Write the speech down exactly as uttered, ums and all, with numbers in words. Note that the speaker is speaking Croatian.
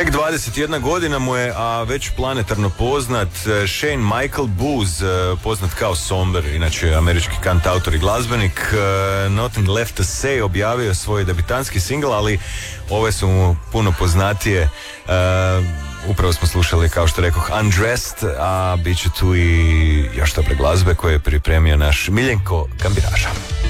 Tek dvadeset jedna godina mu je, a već planetarno poznat. Shane Michael Booz, poznat kao Somber, inače američki kantautor i glazbenik. Nothing Left to Say objavio svoj debitanski singl, ali ove su mu puno poznatije. Upravo smo slušali, kao što rekoh, Undressed, a bit će tu i još dobre glazbe koje je pripremio naš Miljenko Kambiraža.